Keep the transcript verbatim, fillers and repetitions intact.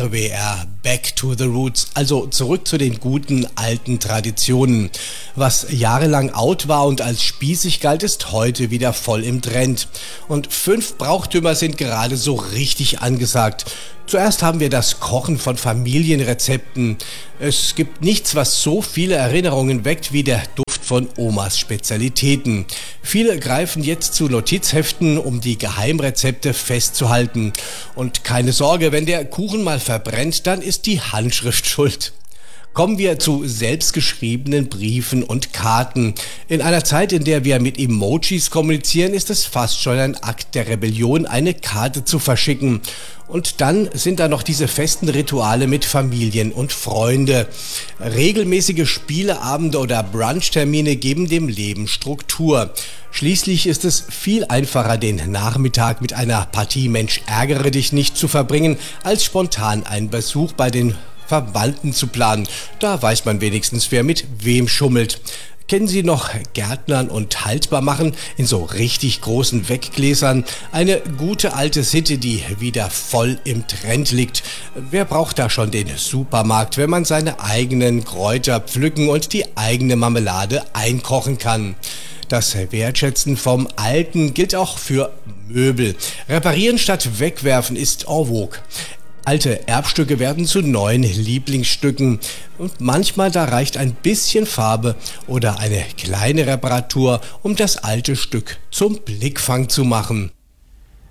R W R, Back to the Roots, also zurück zu den guten alten Traditionen. Was jahrelang out war und als spießig galt, ist heute wieder voll im Trend. Und fünf Brauchtümer sind gerade so richtig angesagt. Zuerst haben wir das Kochen von Familienrezepten. Es gibt nichts, was so viele Erinnerungen weckt wie der Duft von Omas Spezialitäten. Viele greifen jetzt zu Notizheften, um die Geheimrezepte festzuhalten. Und keine Sorge, wenn der Kuchen mal verbrennt, dann ist die Handschrift schuld. Kommen wir zu selbstgeschriebenen Briefen und Karten. In einer Zeit, in der wir mit Emojis kommunizieren, ist es fast schon ein Akt der Rebellion, eine Karte zu verschicken. Und dann sind da noch diese festen Rituale mit Familien und Freunde. Regelmäßige Spieleabende oder Brunchtermine geben dem Leben Struktur. Schließlich ist es viel einfacher, den Nachmittag mit einer Partie Mensch ärgere dich nicht zu verbringen, als spontan einen Besuch bei den Verwandten zu planen. Da weiß man wenigstens, wer mit wem schummelt. Kennen Sie noch Gärtnern und Haltbarmachen in so richtig großen Weggläsern? Eine gute alte Sitte, die wieder voll im Trend liegt. Wer braucht da schon den Supermarkt, wenn man seine eigenen Kräuter pflücken und die eigene Marmelade einkochen kann? Das Wertschätzen vom Alten gilt auch für Möbel. Reparieren statt wegwerfen ist en vogue. Alte Erbstücke werden zu neuen Lieblingsstücken und manchmal da reicht ein bisschen Farbe oder eine kleine Reparatur, um das alte Stück zum Blickfang zu machen.